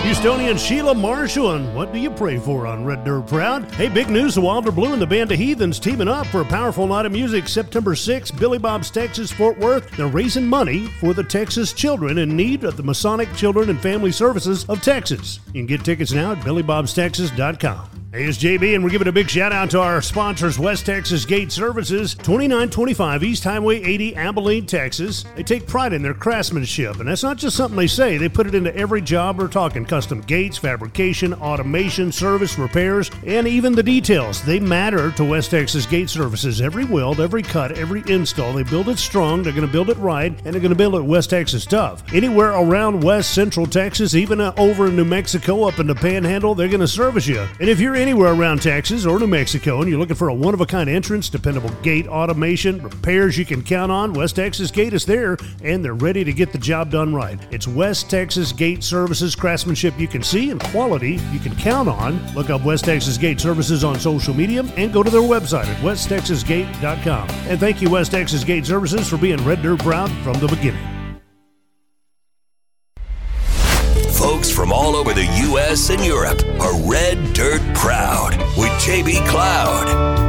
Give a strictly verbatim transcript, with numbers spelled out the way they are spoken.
Houstonian Sheila Marshall, and what do you pray for on Red Dirt Proud? Hey, big news, the Wilder Blue and the Band of Heathens teaming up for a powerful night of music September sixth, Billy Bob's Texas, Fort Worth. They're raising money for the Texas children in need at the Masonic Children and Family Services of Texas. You can get tickets now at billy bobs texas dot com. Hey, it's J B, and we're giving a big shout out to our sponsors, West Texas Gate Services, twenty-nine twenty-five East Highway eighty, Abilene, Texas. They take pride in their craftsmanship, and that's not just something they say. They put it into every job. We're talking custom gates, fabrication, automation, service, repairs, and even the details. They matter to West Texas Gate Services. Every weld, every cut, every install, they build it strong, they're going to build it right, and they're going to build it West Texas tough. Anywhere around West Central Texas, even uh, over in New Mexico, up in the Panhandle, they're going to service you. And if you're anywhere around Texas or New Mexico and you're looking for a one-of-a-kind entrance, dependable gate automation, repairs you can count on, West Texas Gate is there, and they're ready to get the job done right. It's West Texas Gate Services, craftsmanship you can see and quality you can count on. Look up West Texas Gate Services on social media and go to their website at west texas gate dot com. And thank you, West Texas Gate Services, for being Red Dirt Proud from the beginning. Folks from all over the U S and Europe are Red Dirt Proud with J B Cloud.